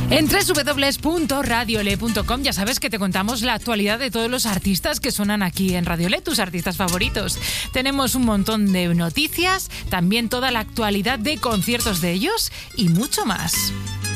En www.radiole.com ya sabes que te contamos la actualidad de todos los artistas que suenan aquí en Radiole, tus artistas favoritos. Tenemos un montón de noticias, también toda la actualidad de conciertos de ellos y mucho más.